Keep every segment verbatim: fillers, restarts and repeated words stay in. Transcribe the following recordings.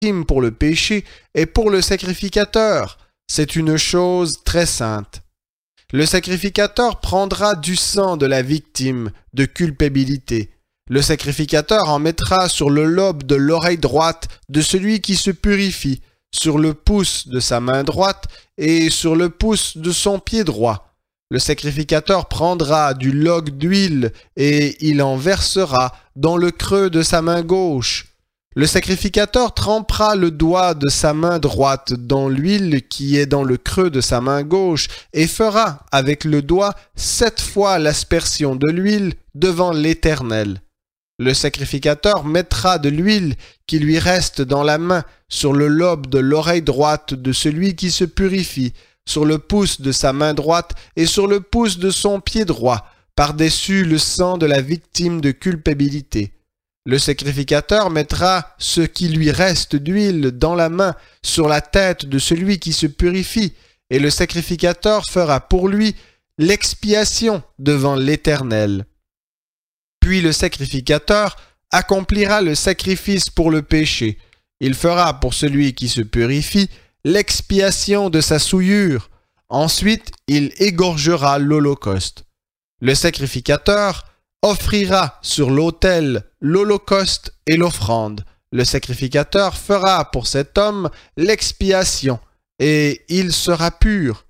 victime pour le péché et pour le sacrificateur. C'est une chose très sainte. Le sacrificateur prendra du sang de la victime de culpabilité. Le sacrificateur en mettra sur le lobe de l'oreille droite de celui qui se purifie, sur le pouce de sa main droite et sur le pouce de son pied droit. Le sacrificateur prendra du log d'huile et il en versera dans le creux de sa main gauche. Le sacrificateur trempera le doigt de sa main droite dans l'huile qui est dans le creux de sa main gauche et fera avec le doigt sept fois l'aspersion de l'huile devant l'Éternel. Le sacrificateur mettra de l'huile qui lui reste dans la main sur le lobe de l'oreille droite de celui qui se purifie, sur le pouce de sa main droite et sur le pouce de son pied droit, par-dessus le sang de la victime de culpabilité. Le sacrificateur mettra ce qui lui reste d'huile dans la main sur la tête de celui qui se purifie, et le sacrificateur fera pour lui l'expiation devant l'Éternel. Puis le sacrificateur accomplira le sacrifice pour le péché. Il fera pour celui qui se purifie l'expiation de sa souillure. Ensuite, il égorgera l'holocauste. Le sacrificateur offrira sur l'autel l'holocauste et l'offrande. Le sacrificateur fera pour cet homme l'expiation, et il sera pur.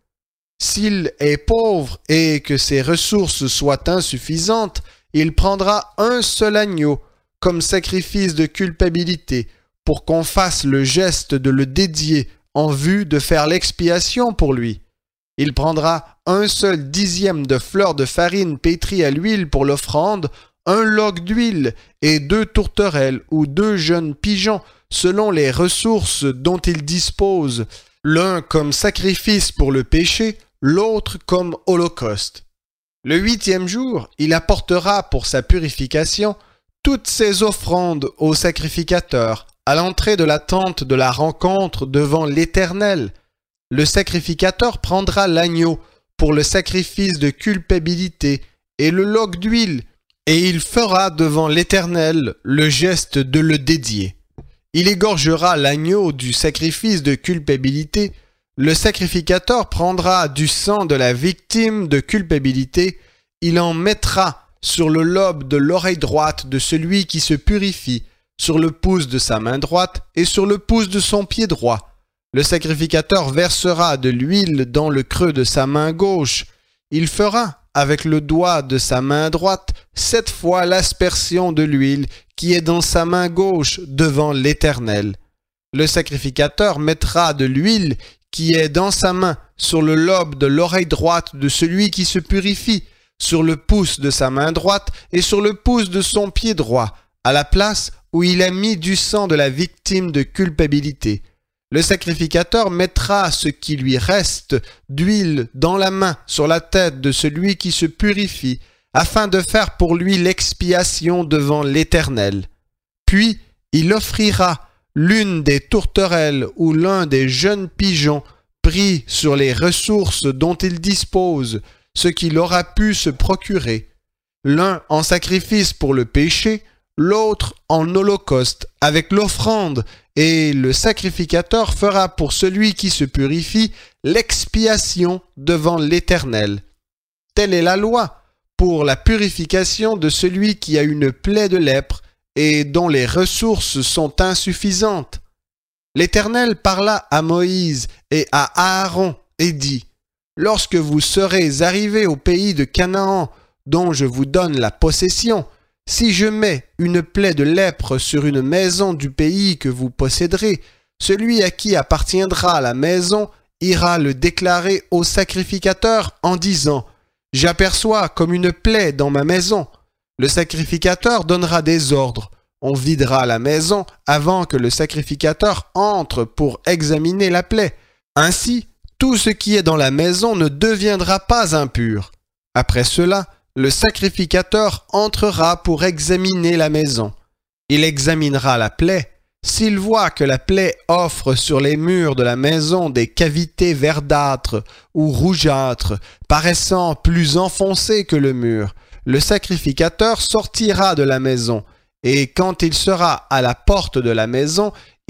S'il est pauvre et que ses ressources soient insuffisantes, il prendra un seul agneau comme sacrifice de culpabilité pour qu'on fasse le geste de le dédier en vue de faire l'expiation pour lui. Il prendra un seul dixième de fleur de farine pétrie à l'huile pour l'offrande, un log d'huile et deux tourterelles ou deux jeunes pigeons selon les ressources dont il dispose, l'un comme sacrifice pour le péché, l'autre comme holocauste. Le huitième jour, il apportera pour sa purification toutes ses offrandes au sacrificateur à l'entrée de la tente de la rencontre devant l'Éternel. Le sacrificateur prendra l'agneau pour le sacrifice de culpabilité et le log d'huile, et il fera devant l'Éternel le geste de le dédier. Il égorgera l'agneau du sacrifice de culpabilité. Le sacrificateur prendra du sang de la victime de culpabilité, il en mettra sur le lobe de l'oreille droite de celui qui se purifie, sur le pouce de sa main droite et sur le pouce de son pied droit. Le sacrificateur versera de l'huile dans le creux de sa main gauche. Il fera avec le doigt de sa main droite sept fois l'aspersion de l'huile qui est dans sa main gauche devant l'Éternel. Le sacrificateur mettra de l'huile qui est dans sa main sur le lobe de l'oreille droite de celui qui se purifie, sur le pouce de sa main droite et sur le pouce de son pied droit, à la place où il a mis du sang de la victime de culpabilité. Le sacrificateur mettra ce qui lui reste d'huile dans la main sur la tête de celui qui se purifie, afin de faire pour lui l'expiation devant l'Éternel. Puis il offrira l'une des tourterelles ou l'un des jeunes pigeons pris sur les ressources dont il dispose, ce qu'il aura pu se procurer, l'un en sacrifice pour le péché, l'autre en holocauste avec l'offrande, et le sacrificateur fera pour celui qui se purifie l'expiation devant l'Éternel. Telle est la loi pour la purification de celui qui a une plaie de lèpre et dont les ressources sont insuffisantes. L'Éternel parla à Moïse et à Aaron et dit : « Lorsque vous serez arrivés au pays de Canaan, dont je vous donne la possession, si je mets une plaie de lèpre sur une maison du pays que vous posséderez, celui à qui appartiendra la maison ira le déclarer au sacrificateur en disant : « J'aperçois comme une plaie dans ma maison. » Le sacrificateur donnera des ordres. On videra la maison avant que le sacrificateur entre pour examiner la plaie. Ainsi, tout ce qui est dans la maison ne deviendra pas impur. Après cela, le sacrificateur entrera pour examiner la maison. Il examinera la plaie. S'il voit que la plaie offre sur les murs de la maison des cavités verdâtres ou rougeâtres, paraissant plus enfoncées que le mur, le sacrificateur sortira de la maison, et quand il sera à la porte de la maison,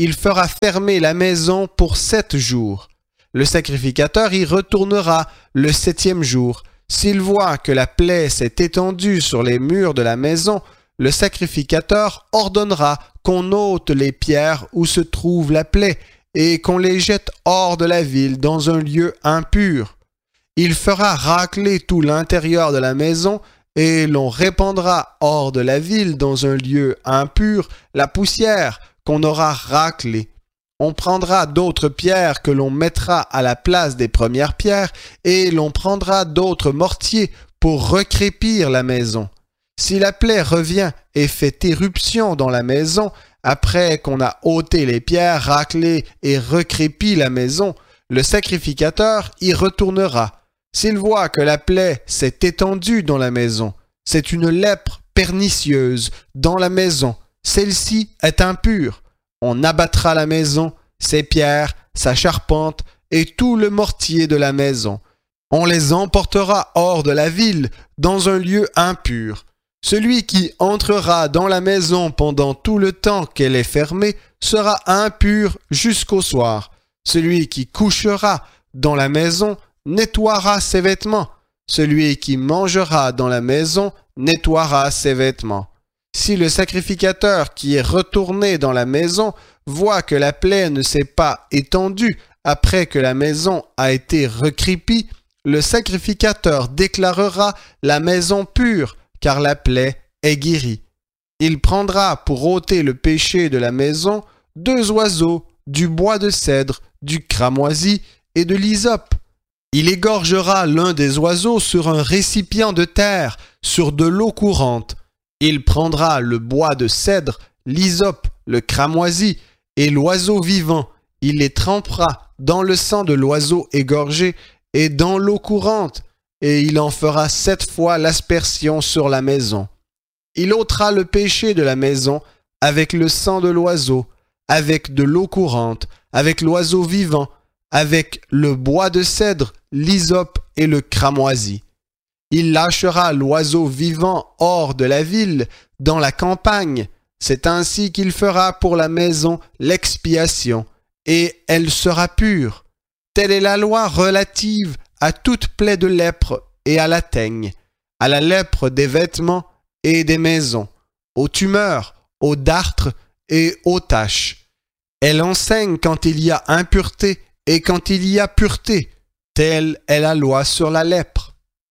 il fera fermer la maison pour sept jours. Le sacrificateur y retournera le septième jour. S'il voit que la plaie s'est étendue sur les murs de la maison, le sacrificateur ordonnera qu'on ôte les pierres où se trouve la plaie et qu'on les jette hors de la ville dans un lieu impur. Il fera racler tout l'intérieur de la maison et l'on répandra hors de la ville dans un lieu impur la poussière qu'on aura raclée. On prendra d'autres pierres que l'on mettra à la place des premières pierres et l'on prendra d'autres mortiers pour recrépir la maison. Si la plaie revient et fait éruption dans la maison, après qu'on a ôté les pierres, raclé et recrépi la maison, le sacrificateur y retournera. S'il voit que la plaie s'est étendue dans la maison, c'est une lèpre pernicieuse dans la maison. Celle-ci est impure. On abattra la maison, ses pierres, sa charpente et tout le mortier de la maison. On les emportera hors de la ville, dans un lieu impur. Celui qui entrera dans la maison pendant tout le temps qu'elle est fermée sera impur jusqu'au soir. Celui qui couchera dans la maison nettoiera ses vêtements. Celui qui mangera dans la maison nettoiera ses vêtements. Si le sacrificateur qui est retourné dans la maison voit que la plaie ne s'est pas étendue après que la maison a été recrépie, le sacrificateur déclarera la maison pure, car la plaie est guérie. Il prendra pour ôter le péché de la maison deux oiseaux, du bois de cèdre, du cramoisi et de l'hysope. Il égorgera l'un des oiseaux sur un récipient de terre, sur de l'eau courante. Il prendra le bois de cèdre, l'hysope, le cramoisi et l'oiseau vivant. Il les trempera dans le sang de l'oiseau égorgé et dans l'eau courante, et il en fera sept fois l'aspersion sur la maison. Il ôtera le péché de la maison avec le sang de l'oiseau, avec de l'eau courante, avec l'oiseau vivant, avec le bois de cèdre, l'hysope et le cramoisi. Il lâchera l'oiseau vivant hors de la ville, dans la campagne. C'est ainsi qu'il fera pour la maison l'expiation, et elle sera pure. Telle est la loi relative à toute plaie de lèpre et à la teigne, à la lèpre des vêtements et des maisons, aux tumeurs, aux dartres et aux taches. Elle enseigne quand il y a impureté et quand il y a pureté. Telle est la loi sur la lèpre.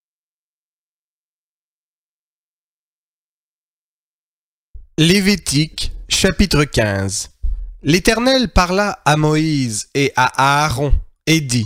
Lévitique, chapitre quinze. L'Éternel parla à Moïse et à Aaron et dit: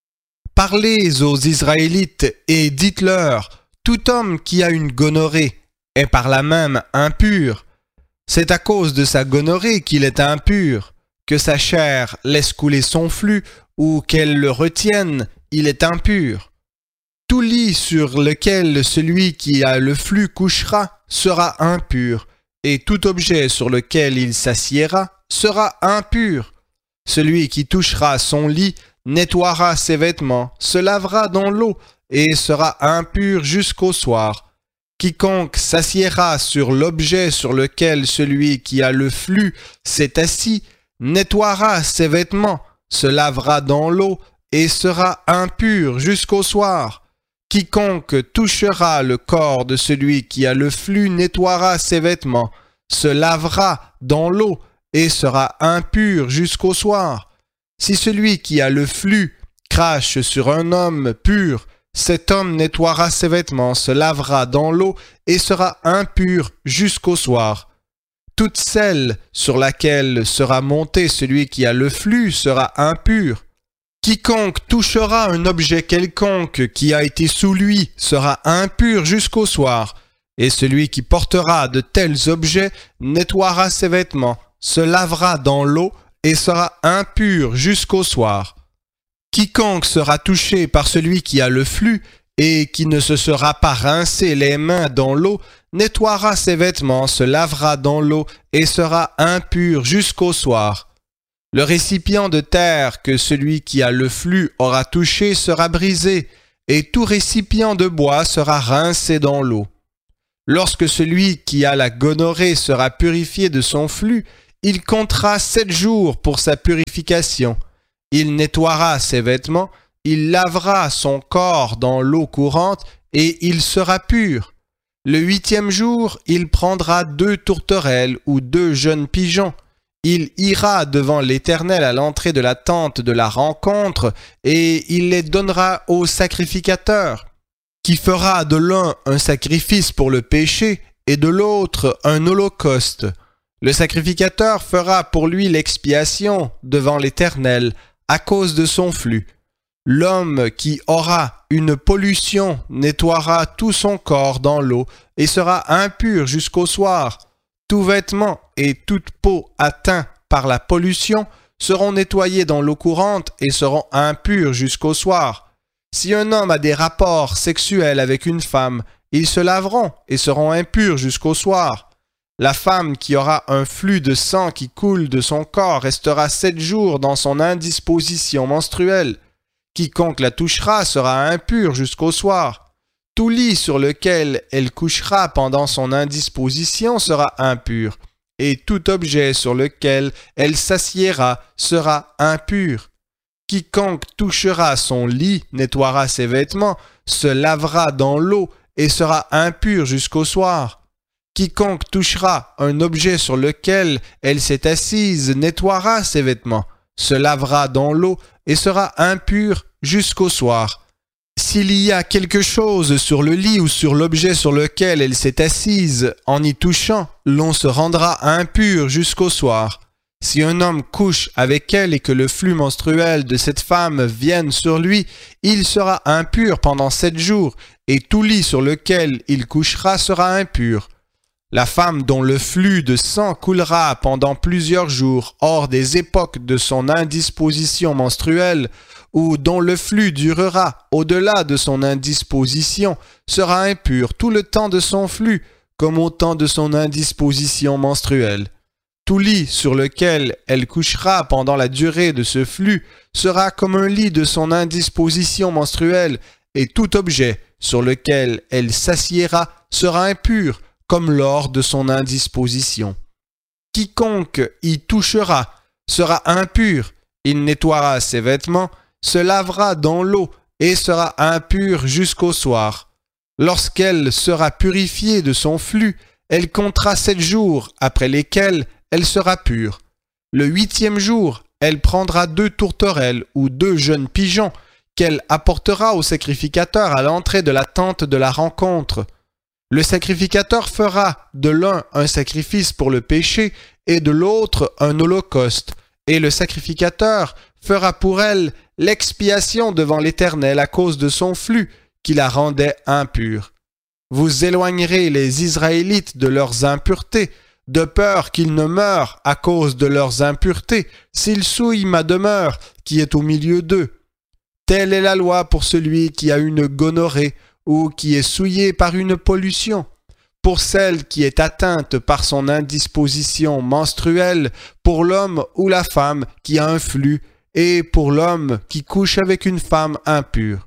Parlez aux Israélites et dites-leur, tout homme qui a une gonorrhée est par là même impur. C'est à cause de sa gonorrhée qu'il est impur, que sa chair laisse couler son flux ou qu'elle le retienne, il est impur. Tout lit sur lequel celui qui a le flux couchera sera impur, et tout objet sur lequel il s'assiera sera impur. Celui qui touchera son lit nettoiera ses vêtements, se lavera dans l'eau et sera impur jusqu'au soir. Quiconque s'assiera sur l'objet sur lequel celui qui a le flux s'est assis nettoiera ses vêtements, se lavera dans l'eau et sera impur jusqu'au soir. Quiconque touchera le corps de celui qui a le flux nettoiera ses vêtements, se lavera dans l'eau et sera impur jusqu'au soir. Si celui qui a le flux crache sur un homme pur, cet homme nettoiera ses vêtements, se lavera dans l'eau et sera impur jusqu'au soir. Toute selle sur laquelle sera monté celui qui a le flux sera impur. Quiconque touchera un objet quelconque qui a été sous lui sera impur jusqu'au soir, et celui qui portera de tels objets nettoiera ses vêtements, se lavera dans l'eau et sera impur jusqu'au soir. Quiconque sera touché par celui qui a le flux et qui ne se sera pas rincé les mains dans l'eau, nettoiera ses vêtements, se lavera dans l'eau et sera impur jusqu'au soir. Le récipient de terre que celui qui a le flux aura touché sera brisé, et tout récipient de bois sera rincé dans l'eau. Lorsque celui qui a la gonorrhée sera purifié de son flux, il comptera sept jours pour sa purification. Il nettoiera ses vêtements, il lavera son corps dans l'eau courante, et il sera pur. Le huitième jour, il prendra deux tourterelles ou deux jeunes pigeons. Il ira devant l'Éternel à l'entrée de la tente de la rencontre, et il les donnera au sacrificateur, qui fera de l'un un sacrifice pour le péché, et de l'autre un holocauste. Le sacrificateur fera pour lui l'expiation devant l'Éternel à cause de son flux. L'homme qui aura une pollution nettoiera tout son corps dans l'eau et sera impur jusqu'au soir. Tout vêtement et toute peau atteints par la pollution seront nettoyés dans l'eau courante et seront impurs jusqu'au soir. Si un homme a des rapports sexuels avec une femme, ils se laveront et seront impurs jusqu'au soir. La femme qui aura un flux de sang qui coule de son corps restera sept jours dans son indisposition menstruelle. Quiconque la touchera sera impur jusqu'au soir. Tout lit sur lequel elle couchera pendant son indisposition sera impur, et tout objet sur lequel elle s'assiera sera impur. Quiconque touchera son lit nettoiera ses vêtements, se lavera dans l'eau et sera impur jusqu'au soir. Quiconque touchera un objet sur lequel elle s'est assise nettoiera ses vêtements, se lavera dans l'eau et sera impur jusqu'au soir. S'il y a quelque chose sur le lit ou sur l'objet sur lequel elle s'est assise, en y touchant, l'on se rendra impur jusqu'au soir. Si un homme couche avec elle et que le flux menstruel de cette femme vienne sur lui, il sera impur pendant sept jours, et tout lit sur lequel il couchera sera impur. La femme dont le flux de sang coulera pendant plusieurs jours hors des époques de son indisposition menstruelle, ou dont le flux durera au-delà de son indisposition, sera impure tout le temps de son flux, comme au temps de son indisposition menstruelle. Tout lit sur lequel elle couchera pendant la durée de ce flux sera comme un lit de son indisposition menstruelle, et tout objet sur lequel elle s'assiera sera impur, comme lors de son indisposition. Quiconque y touchera sera impur, il nettoiera ses vêtements, se lavera dans l'eau et sera impur jusqu'au soir. Lorsqu'elle sera purifiée de son flux, elle comptera sept jours, après lesquels elle sera pure. Le huitième jour, elle prendra deux tourterelles ou deux jeunes pigeons qu'elle apportera au sacrificateur à l'entrée de la tente de la rencontre. Le sacrificateur fera de l'un un sacrifice pour le péché et de l'autre un holocauste, et le sacrificateur fera pour elle l'expiation devant l'Éternel à cause de son flux qui la rendait impure. Vous éloignerez les Israélites de leurs impuretés, de peur qu'ils ne meurent à cause de leurs impuretés, s'ils souillent ma demeure qui est au milieu d'eux. Telle est la loi pour celui qui a une gonorrhée ou qui est souillé par une pollution, pour celle qui est atteinte par son indisposition menstruelle, pour l'homme ou la femme qui a un flux, et pour l'homme qui couche avec une femme impure.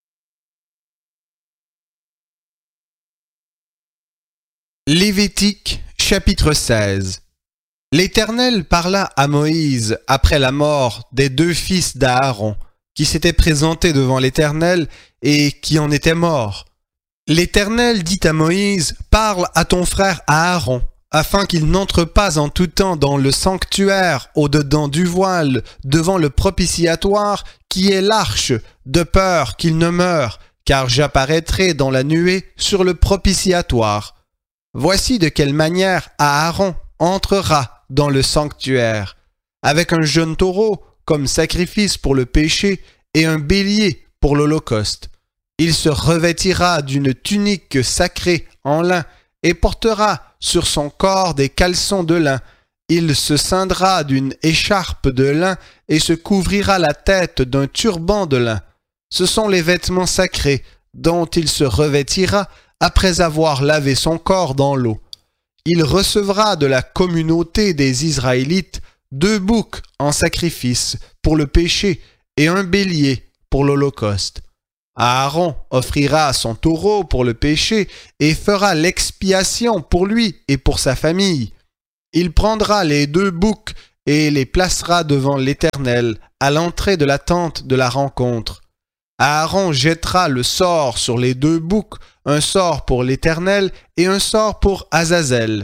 Lévitique chapitre seize. L'Éternel parla à Moïse après la mort des deux fils d'Aaron, qui s'étaient présentés devant l'Éternel et qui en étaient morts. L'Éternel dit à Moïse, « Parle à ton frère Aaron, afin qu'il n'entre pas en tout temps dans le sanctuaire au-dedans du voile, devant le propitiatoire, qui est l'arche, de peur qu'il ne meure, car j'apparaîtrai dans la nuée sur le propitiatoire. Voici de quelle manière Aaron entrera dans le sanctuaire, avec un jeune taureau comme sacrifice pour le péché et un bélier pour l'holocauste. Il se revêtira d'une tunique sacrée en lin et portera sur son corps des caleçons de lin. Il se ceindra d'une écharpe de lin et se couvrira la tête d'un turban de lin. Ce sont les vêtements sacrés dont il se revêtira après avoir lavé son corps dans l'eau. Il recevra de la communauté des Israélites deux boucs en sacrifice pour le péché et un bélier pour l'holocauste. Aaron offrira son taureau pour le péché et fera l'expiation pour lui et pour sa famille. Il prendra les deux boucs et les placera devant l'Éternel, à l'entrée de la tente de la rencontre. Aaron jettera le sort sur les deux boucs, un sort pour l'Éternel et un sort pour Azazel.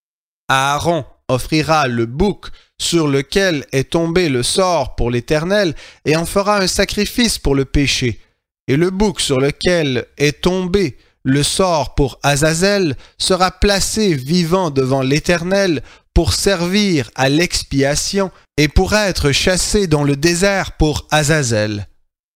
Aaron offrira le bouc sur lequel est tombé le sort pour l'Éternel et en fera un sacrifice pour le péché. Et le bouc sur lequel est tombé le sort pour Azazel sera placé vivant devant l'Éternel pour servir à l'expiation et pour être chassé dans le désert pour Azazel.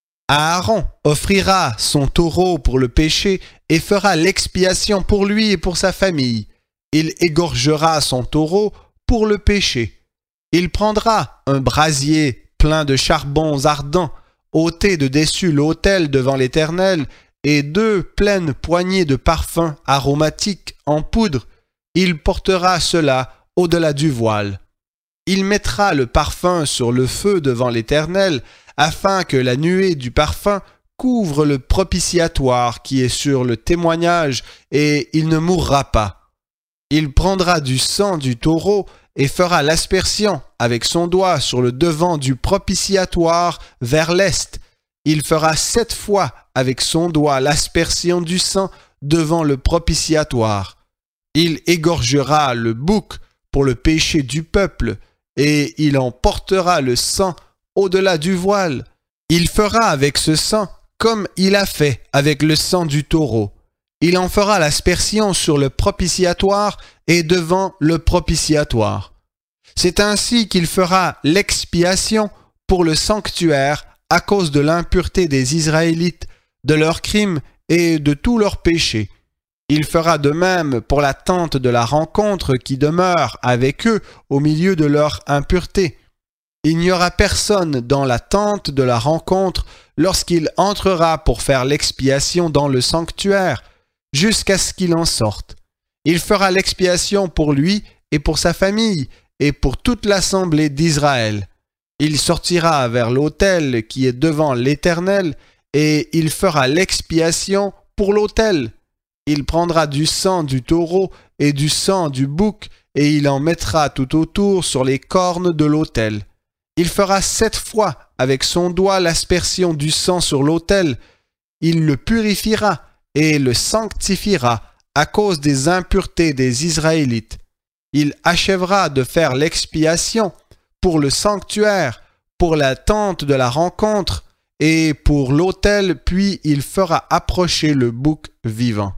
Aaron offrira son taureau pour le péché et fera l'expiation pour lui et pour sa famille. Il égorgera son taureau pour le péché. Il prendra un brasier plein de charbons ardents, ôté de dessus l'autel devant l'Éternel, et deux pleines poignées de parfums aromatiques en poudre. Il portera cela au-delà du voile. Il mettra le parfum sur le feu devant l'Éternel, afin que la nuée du parfum couvre le propitiatoire qui est sur le témoignage, et il ne mourra pas. Il prendra du sang du taureau et fera l'aspersion avec son doigt sur le devant du propitiatoire vers l'est. Il fera sept fois avec son doigt l'aspersion du sang devant le propitiatoire. Il égorgera le bouc pour le péché du peuple, et il en portera le sang au-delà du voile. Il fera avec ce sang comme il a fait avec le sang du taureau. Il en fera l'aspersion sur le propitiatoire et devant le propitiatoire. C'est ainsi qu'il fera l'expiation pour le sanctuaire à cause de l'impureté des Israélites, de leurs crimes et de tous leurs péchés. Il fera de même pour la tente de la rencontre qui demeure avec eux au milieu de leur impureté. Il n'y aura personne dans la tente de la rencontre lorsqu'il entrera pour faire l'expiation dans le sanctuaire, jusqu'à ce qu'il en sorte. Il fera l'expiation pour lui et pour sa famille et pour toute l'assemblée d'Israël. Il sortira vers l'autel qui est devant l'Éternel et il fera l'expiation pour l'autel. Il prendra du sang du taureau et du sang du bouc et il en mettra tout autour sur les cornes de l'autel. Il fera sept fois avec son doigt l'aspersion du sang sur l'autel. Il le purifiera et le sanctifiera à cause des impuretés des Israélites. Il achèvera de faire l'expiation pour le sanctuaire, pour la tente de la rencontre et pour l'autel, puis il fera approcher le bouc vivant.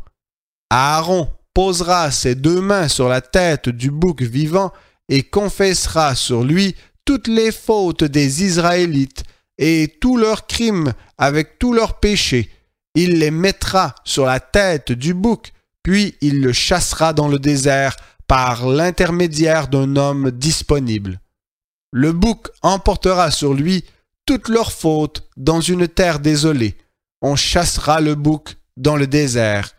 Aaron posera ses deux mains sur la tête du bouc vivant et confessera sur lui toutes les fautes des Israélites et tous leurs crimes avec tous leurs péchés. Il les mettra sur la tête du bouc, puis il le chassera dans le désert par l'intermédiaire d'un homme disponible. Le bouc emportera sur lui toutes leurs fautes dans une terre désolée. On chassera le bouc dans le désert.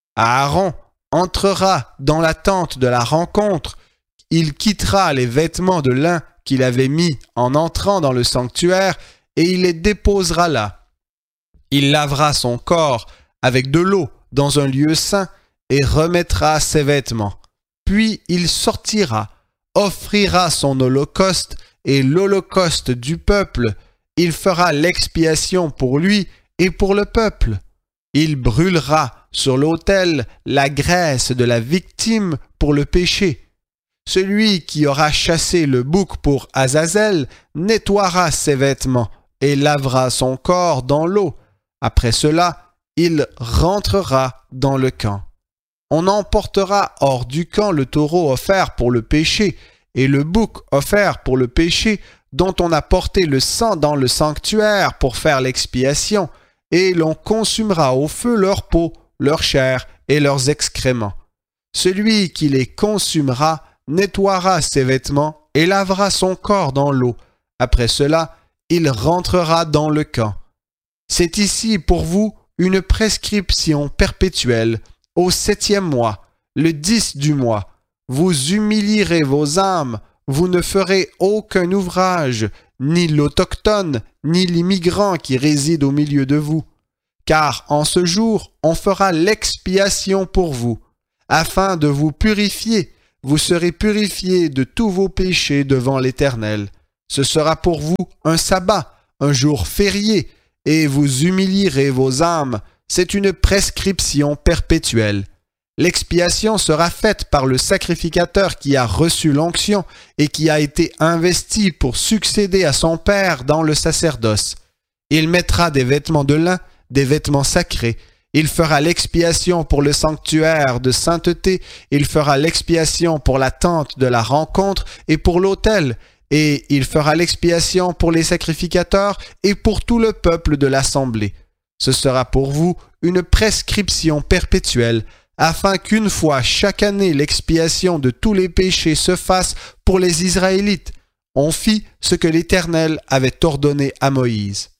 Aaron entrera dans la tente de la rencontre. Il quittera les vêtements de lin qu'il avait mis en entrant dans le sanctuaire et il les déposera là. Il lavera son corps avec de l'eau dans un lieu saint et remettra ses vêtements. Puis il sortira, offrira son holocauste et l'holocauste du peuple. Il fera l'expiation pour lui et pour le peuple. Il brûlera sur l'autel la graisse de la victime pour le péché. Celui qui aura chassé le bouc pour Azazel nettoiera ses vêtements et lavera son corps dans l'eau. Après cela, il rentrera dans le camp. On emportera hors du camp le taureau offert pour le péché et le bouc offert pour le péché dont on a porté le sang dans le sanctuaire pour faire l'expiation, et l'on consumera au feu leur peau, leur chair et leurs excréments. Celui qui les consumera nettoiera ses vêtements et lavera son corps dans l'eau. Après cela, il rentrera dans le camp. C'est ici pour vous une prescription perpétuelle. Au septième mois, le dix du mois, vous humilierez vos âmes, vous ne ferez aucun ouvrage, ni l'autochtone, ni l'immigrant qui réside au milieu de vous. Car en ce jour, on fera l'expiation pour vous, afin de vous purifier, vous serez purifiés de tous vos péchés devant l'Éternel. Ce sera pour vous un sabbat, un jour férié, et vous humilierez vos âmes. C'est une prescription perpétuelle. L'expiation sera faite par le sacrificateur qui a reçu l'onction et qui a été investi pour succéder à son Père dans le sacerdoce. Il mettra des vêtements de lin, des vêtements sacrés. Il fera l'expiation pour le sanctuaire de sainteté. Il fera l'expiation pour la tente de la rencontre et pour l'autel. Et il fera l'expiation pour les sacrificateurs et pour tout le peuple de l'assemblée. Ce sera pour vous une prescription perpétuelle, afin qu'une fois chaque année l'expiation de tous les péchés se fasse pour les Israélites. On fit ce que l'Éternel avait ordonné à Moïse.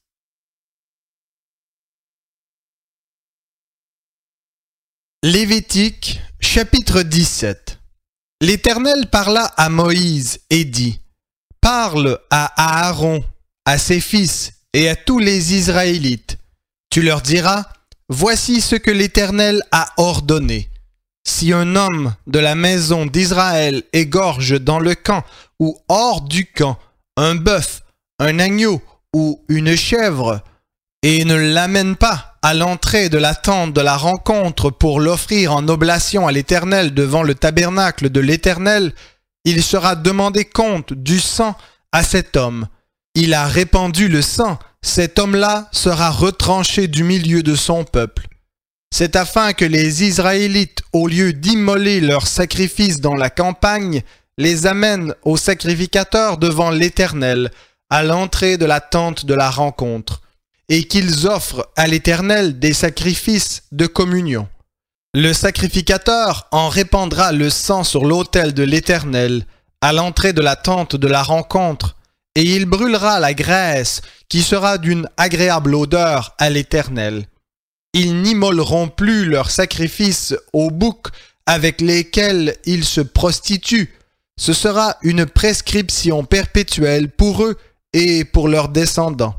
Lévitique, chapitre dix-sept. L'Éternel parla à Moïse et dit : « Parle à Aaron, à ses fils et à tous les Israélites. Tu leur diras : Voici ce que l'Éternel a ordonné. Si un homme de la maison d'Israël égorge dans le camp ou hors du camp un bœuf, un agneau ou une chèvre, et ne l'amène pas à l'entrée de la tente de la rencontre pour l'offrir en oblation à l'Éternel devant le tabernacle de l'Éternel, il sera demandé compte du sang à cet homme. Il a répandu le sang, cet homme-là sera retranché du milieu de son peuple. C'est afin que les Israélites, au lieu d'immoler leurs sacrifices dans la campagne, les amènent au sacrificateur devant l'Éternel, à l'entrée de la tente de la rencontre, et qu'ils offrent à l'Éternel des sacrifices de communion. Le sacrificateur en répandra le sang sur l'autel de l'Éternel, à l'entrée de la tente de la rencontre, et il brûlera la graisse qui sera d'une agréable odeur à l'Éternel. Ils n'immoleront plus leurs sacrifices aux boucs avec lesquels ils se prostituent. Ce sera une prescription perpétuelle pour eux et pour leurs descendants.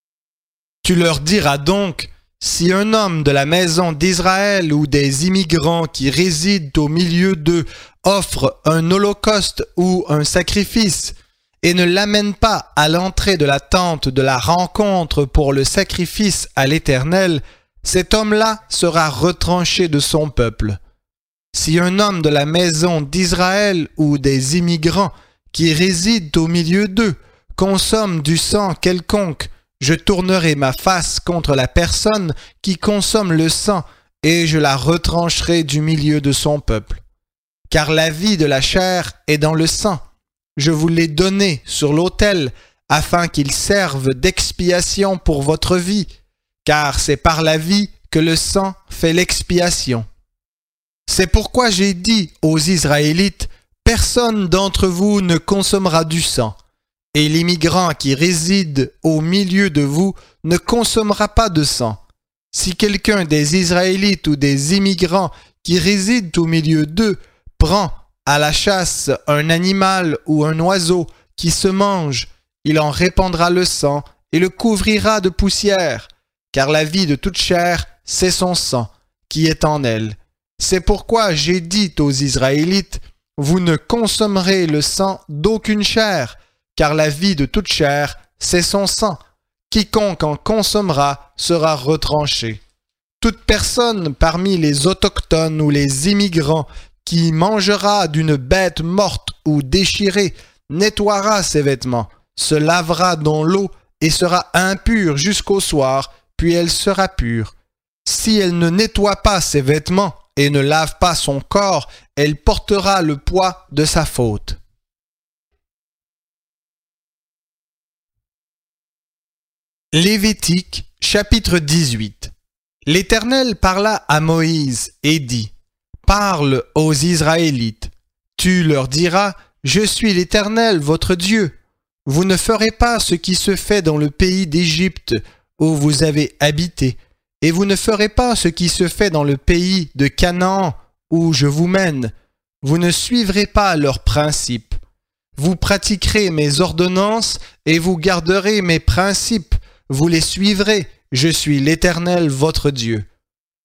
Tu leur diras donc : si un homme de la maison d'Israël ou des immigrants qui résident au milieu d'eux offre un holocauste ou un sacrifice, et ne l'amène pas à l'entrée de la tente de la rencontre pour le sacrifice à l'Éternel, cet homme-là sera retranché de son peuple. Si un homme de la maison d'Israël ou des immigrants qui résident au milieu d'eux consomme du sang quelconque, je tournerai ma face contre la personne qui consomme le sang et je la retrancherai du milieu de son peuple. Car la vie de la chair est dans le sang. Je vous l'ai donné sur l'autel, afin qu'il serve d'expiation pour votre vie, car c'est par la vie que le sang fait l'expiation. C'est pourquoi j'ai dit aux Israélites : personne d'entre vous ne consommera du sang, et l'immigrant qui réside au milieu de vous ne consommera pas de sang. Si quelqu'un des Israélites ou des immigrants qui résident au milieu d'eux prend à la chasse un animal ou un oiseau qui se mange, il en répandra le sang et le couvrira de poussière, car la vie de toute chair, c'est son sang qui est en elle. C'est pourquoi j'ai dit aux Israélites : vous ne consommerez le sang d'aucune chair, car la vie de toute chair, c'est son sang. Quiconque en consommera sera retranché. Toute personne parmi les autochtones ou les immigrants qui mangera d'une bête morte ou déchirée nettoiera ses vêtements, se lavera dans l'eau et sera impure jusqu'au soir, puis elle sera pure. Si elle ne nettoie pas ses vêtements et ne lave pas son corps, elle portera le poids de sa faute. Lévitique, chapitre dix-huit. L'Éternel parla à Moïse et dit : Parle aux Israélites. Tu leur diras : Je suis l'Éternel, votre Dieu. Vous ne ferez pas ce qui se fait dans le pays d'Égypte, où vous avez habité, et vous ne ferez pas ce qui se fait dans le pays de Canaan, où je vous mène. Vous ne suivrez pas leurs principes. Vous pratiquerez mes ordonnances et vous garderez mes principes. Vous les suivrez. Je suis l'Éternel, votre Dieu.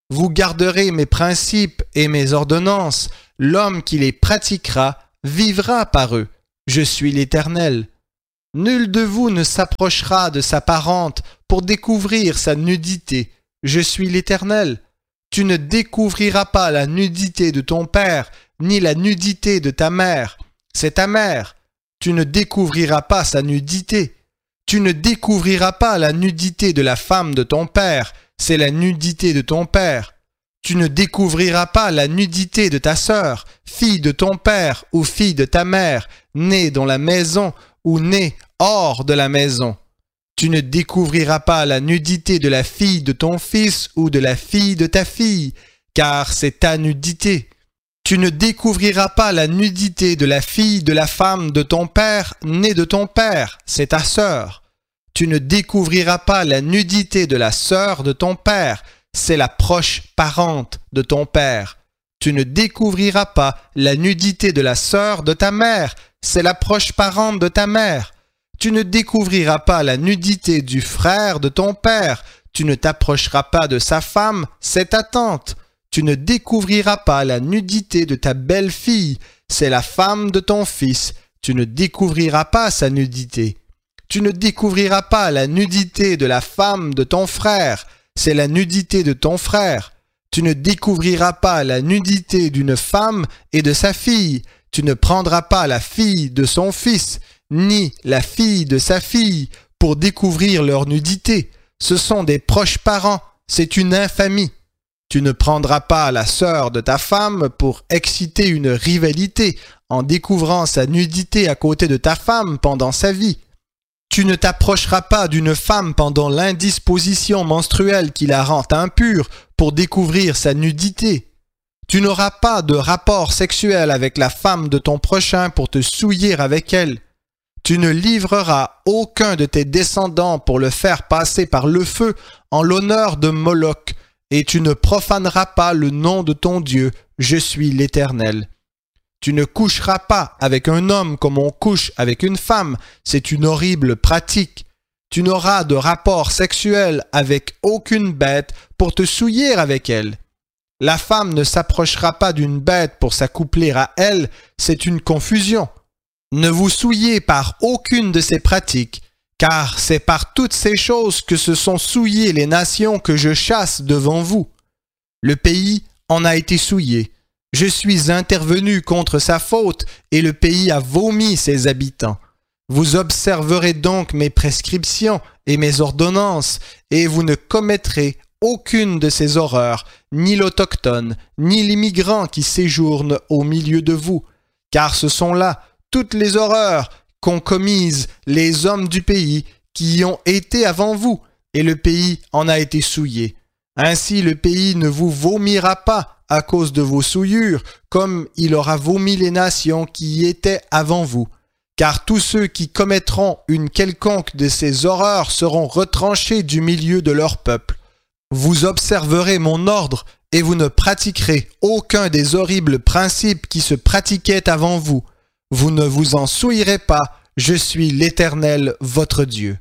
vous garderez mes principes et mes ordonnances, l'homme qui les pratiquera vivra par eux. Je suis l'Éternel. Nul de vous ne s'approchera de sa parente pour découvrir sa nudité. Je suis l'Éternel. Tu ne découvriras pas la nudité de ton père, ni la nudité de ta mère. C'est ta mère. Tu ne découvriras pas sa nudité. Tu ne découvriras pas la nudité de la femme de ton père. C'est la nudité de ton père. Tu ne découvriras pas la nudité de ta sœur, fille de ton père ou fille de ta mère, née dans la maison ou née hors de la maison. Tu ne découvriras pas la nudité de la fille de ton fils ou de la fille de ta fille, car c'est ta nudité. Tu ne découvriras pas la nudité de la fille de la femme de ton père, née de ton père, c'est ta sœur. Tu ne découvriras pas la nudité de la sœur de ton père, c'est la proche parente de ton père. Tu ne découvriras pas la nudité de la sœur de ta mère, c'est la proche parente de ta mère. Tu ne découvriras pas la nudité du frère de ton père, tu ne t'approcheras pas de sa femme, c'est ta tante. Tu ne découvriras pas la nudité de ta belle-fille, c'est la femme de ton fils, tu ne découvriras pas sa nudité. Tu ne découvriras pas la nudité de la femme de ton frère, c'est la nudité de ton frère. Tu ne découvriras pas la nudité d'une femme et de sa fille, tu ne prendras pas la fille de son fils, ni la fille de sa fille, pour découvrir leur nudité. Ce sont des proches parents, c'est une infamie. Tu ne prendras pas la sœur de ta femme pour exciter une rivalité en découvrant sa nudité à côté de ta femme pendant sa vie. Tu ne t'approcheras pas d'une femme pendant l'indisposition menstruelle qui la rend impure pour découvrir sa nudité. Tu n'auras pas de rapport sexuel avec la femme de ton prochain pour te souiller avec elle. Tu ne livreras aucun de tes descendants pour le faire passer par le feu en l'honneur de Moloch, et tu ne profaneras pas le nom de ton Dieu, je suis l'Éternel. Tu ne coucheras pas avec un homme comme on couche avec une femme, c'est une horrible pratique. Tu n'auras de rapport sexuel avec aucune bête pour te souiller avec elle. La femme ne s'approchera pas d'une bête pour s'accoupler à elle, c'est une confusion. Ne vous souillez par aucune de ces pratiques, car c'est par toutes ces choses que se sont souillées les nations que je chasse devant vous. Le pays en a été souillé. Je suis intervenu contre sa faute, et le pays a vomi ses habitants. Vous observerez donc mes prescriptions et mes ordonnances, et vous ne commettrez aucune de ces horreurs, ni l'autochtone, ni l'immigrant qui séjourne au milieu de vous, car ce sont là toutes les horreurs qu'ont commises les hommes du pays qui y ont été avant vous, et le pays en a été souillé. Ainsi le pays ne vous vomira pas à cause de vos souillures, comme il aura vomi les nations qui y étaient avant vous. Car tous ceux qui commettront une quelconque de ces horreurs seront retranchés du milieu de leur peuple. Vous observerez mon ordre, et vous ne pratiquerez aucun des horribles principes qui se pratiquaient avant vous. Vous ne vous en souillerez pas, je suis l'Éternel votre Dieu.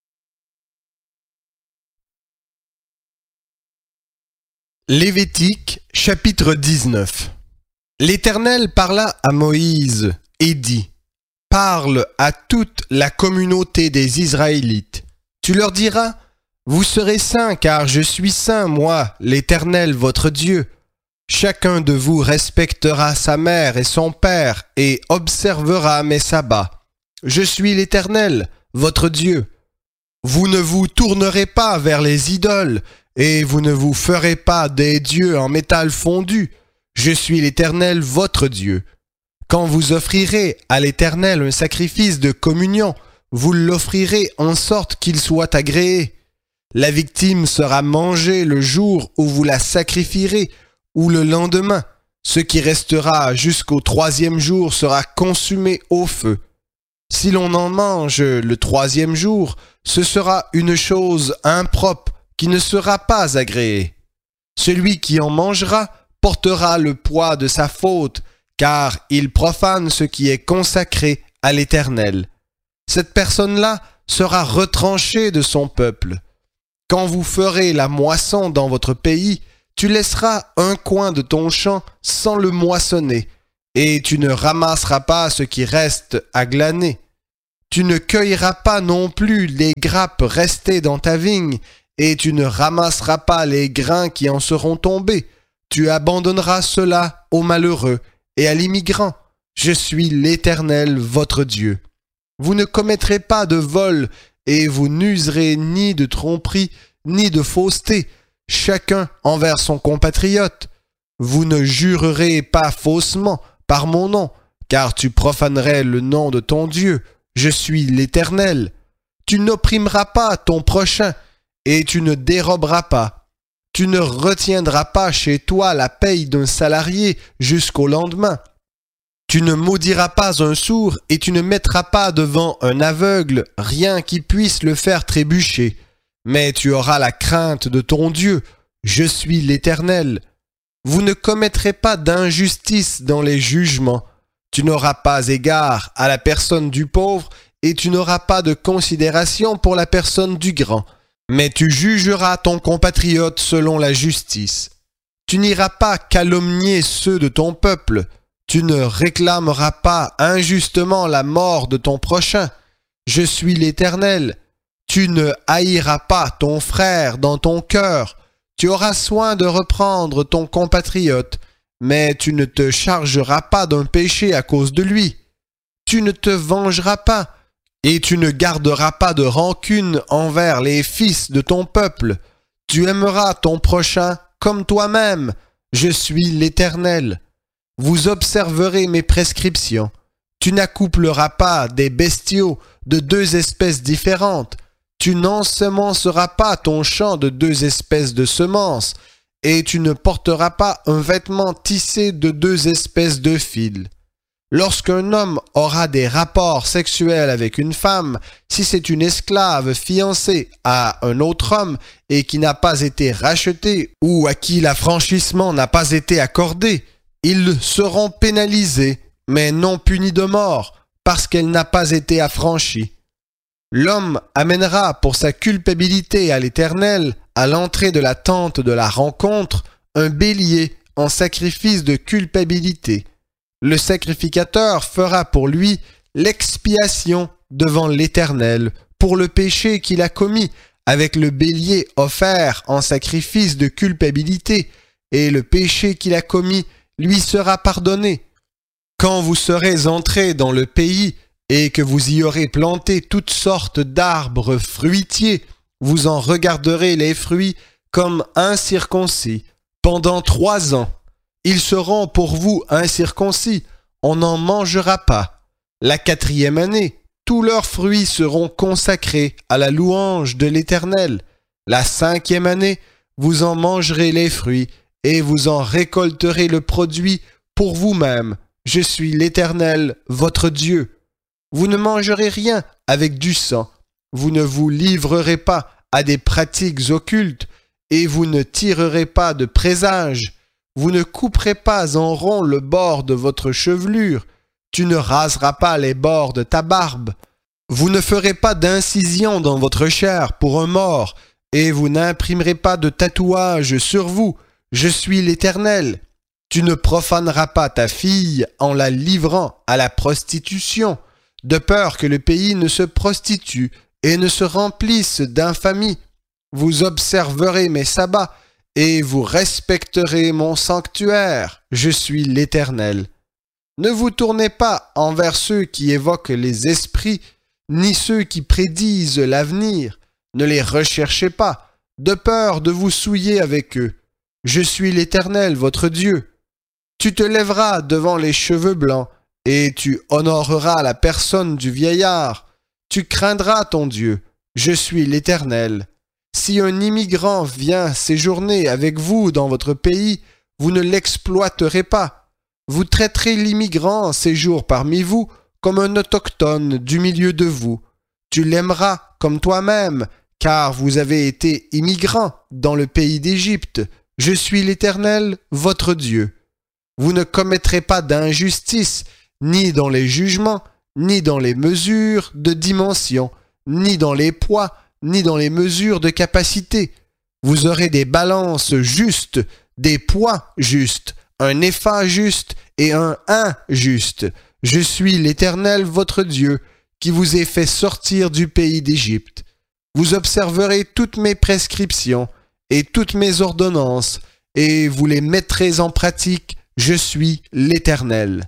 Lévitique, chapitre dix-neuf. L'Éternel parla à Moïse et dit, « Parle à toute la communauté des Israélites. Tu leur diras, « Vous serez saints, car je suis saint, moi, l'Éternel votre Dieu. Chacun de vous respectera sa mère et son père et observera mes sabbats. Je suis l'Éternel, votre Dieu. Vous ne vous tournerez pas vers les idoles, et vous ne vous ferez pas des dieux en métal fondu. Je suis l'Éternel, votre Dieu. Quand vous offrirez à l'Éternel un sacrifice de communion, vous l'offrirez en sorte qu'il soit agréé. La victime sera mangée le jour où vous la sacrifierez, ou le lendemain. Ce qui restera jusqu'au troisième jour sera consumé au feu. Si l'on en mange le troisième jour, ce sera une chose impropre qui ne sera pas agréée. Celui qui en mangera portera le poids de sa faute, car il profane ce qui est consacré à l'Éternel. Cette personne-là sera retranchée de son peuple. Quand vous ferez la moisson dans votre pays, Tu laisseras un coin de ton champ sans le moissonner, et tu ne ramasseras pas ce qui reste à glaner. Tu ne cueilleras pas non plus les grappes restées dans ta vigne, et tu ne ramasseras pas les grains qui en seront tombés. Tu abandonneras cela aux malheureux et à l'immigrant. Je suis l'Éternel, votre Dieu. Vous ne commettrez pas de vol, et vous n'userez ni de tromperie, ni de fausseté, chacun envers son compatriote. Vous ne jurerez pas faussement par mon nom, car tu profanerais le nom de ton Dieu. Je suis l'Éternel. Tu n'opprimeras pas ton prochain, et tu ne déroberas pas. Tu ne retiendras pas chez toi la paye d'un salarié jusqu'au lendemain. Tu ne maudiras pas un sourd, et tu ne mettras pas devant un aveugle rien qui puisse le faire trébucher. Mais tu auras la crainte de ton Dieu. Je suis l'Éternel. Vous ne commettrez pas d'injustice dans les jugements. Tu n'auras pas égard à la personne du pauvre, et tu n'auras pas de considération pour la personne du grand. Mais tu jugeras ton compatriote selon la justice. Tu n'iras pas calomnier ceux de ton peuple. Tu ne réclameras pas injustement la mort de ton prochain. Je suis l'Éternel. Tu ne haïras pas ton frère dans ton cœur. Tu auras soin de reprendre ton compatriote, mais tu ne te chargeras pas d'un péché à cause de lui. Tu ne te vengeras pas, et tu ne garderas pas de rancune envers les fils de ton peuple. Tu aimeras ton prochain comme toi-même. Je suis l'Éternel. Vous observerez mes prescriptions. Tu n'accoupleras pas des bestiaux de deux espèces différentes. Tu n'ensemenceras pas ton champ de deux espèces de semences, et tu ne porteras pas un vêtement tissé de deux espèces de fils. Lorsqu'un homme aura des rapports sexuels avec une femme, si c'est une esclave fiancée à un autre homme et qui n'a pas été rachetée ou à qui l'affranchissement n'a pas été accordé, ils seront pénalisés, mais non punis de mort, parce qu'elle n'a pas été affranchie. L'homme amènera pour sa culpabilité à l'Éternel, à l'entrée de la tente de la rencontre, un bélier en sacrifice de culpabilité. Le sacrificateur fera pour lui l'expiation devant l'Éternel pour le péché qu'il a commis avec le bélier offert en sacrifice de culpabilité, et le péché qu'il a commis lui sera pardonné. Quand vous serez entrés dans le pays et que vous y aurez planté toutes sortes d'arbres fruitiers, vous en regarderez les fruits comme incirconcis pendant trois ans. Ils seront pour vous incirconcis, on n'en mangera pas. La quatrième année, tous leurs fruits seront consacrés à la louange de l'Éternel. La cinquième année, vous en mangerez les fruits, et vous en récolterez le produit pour vous-même. Je suis l'Éternel, votre Dieu. Vous ne mangerez rien avec du sang. Vous ne vous livrerez pas à des pratiques occultes, et vous ne tirerez pas de présage. Vous ne couperez pas en rond le bord de votre chevelure. Tu ne raseras pas les bords de ta barbe. Vous ne ferez pas d'incision dans votre chair pour un mort, et vous n'imprimerez pas de tatouage sur vous. Je suis l'Éternel. Tu ne profaneras pas ta fille en la livrant à la prostitution, de peur que le pays ne se prostitue et ne se remplisse d'infamie. Vous observerez mes sabbats, et vous respecterez mon sanctuaire. Je suis l'Éternel. Ne vous tournez pas envers ceux qui évoquent les esprits, ni ceux qui prédisent l'avenir. Ne les recherchez pas, de peur de vous souiller avec eux. Je suis l'Éternel, votre Dieu. Tu te lèveras devant les cheveux blancs, et tu honoreras la personne du vieillard. Tu craindras ton Dieu. Je suis l'Éternel. Si un immigrant vient séjourner avec vous dans votre pays, vous ne l'exploiterez pas. Vous traiterez l'immigrant en séjour parmi vous comme un autochtone du milieu de vous. Tu l'aimeras comme toi-même, car vous avez été immigrant dans le pays d'Égypte. Je suis l'Éternel, votre Dieu. Vous ne commettrez pas d'injustice, ni dans les jugements, ni dans les mesures de dimension, ni dans les poids, ni dans les mesures de capacité. Vous aurez des balances justes, des poids justes, un épha juste et un hin juste. Je suis l'Éternel votre Dieu, qui vous ai fait sortir du pays d'Égypte. Vous observerez toutes mes prescriptions et toutes mes ordonnances, et vous les mettrez en pratique. Je suis l'Éternel.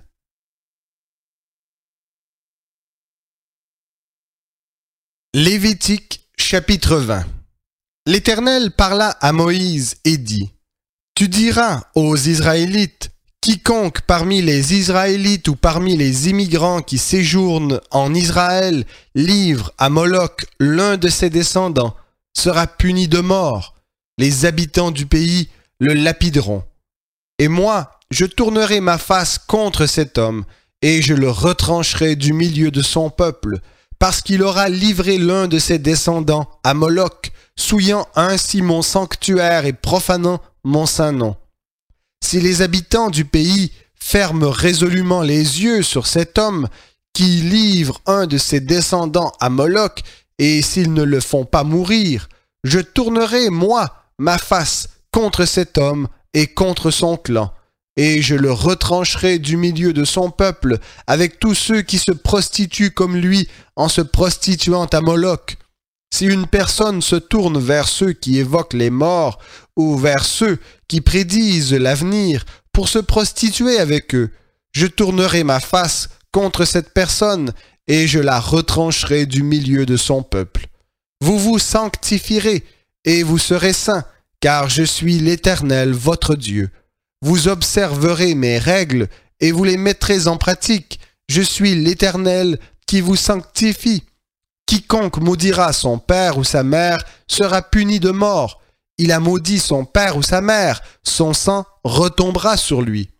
Lévitique chapitre vingt. L'Éternel parla à Moïse et dit: Tu diras aux Israélites: quiconque parmi les Israélites ou parmi les immigrants qui séjournent en Israël livre à Moloch l'un de ses descendants sera puni de mort. Les habitants du pays le lapideront. Et moi, je tournerai ma face contre cet homme, et je le retrancherai du milieu de son peuple, parce qu'il aura livré l'un de ses descendants à Moloch, souillant ainsi mon sanctuaire et profanant mon saint nom. Si les habitants du pays ferment résolument les yeux sur cet homme qui livre un de ses descendants à Moloch, et s'ils ne le font pas mourir, je tournerai, moi, ma face contre cet homme et contre son clan, et je le retrancherai du milieu de son peuple avec tous ceux qui se prostituent comme lui en se prostituant à Moloch. Si une personne se tourne vers ceux qui évoquent les morts ou vers ceux qui prédisent l'avenir pour se prostituer avec eux, je tournerai ma face contre cette personne et je la retrancherai du milieu de son peuple. Vous vous sanctifierez et vous serez saints, car je suis l'Éternel votre Dieu. Vous observerez mes règles et vous les mettrez en pratique. Je suis l'Éternel qui vous sanctifie. Quiconque maudira son père ou sa mère sera puni de mort. Il a maudit son père ou sa mère, son sang retombera sur lui.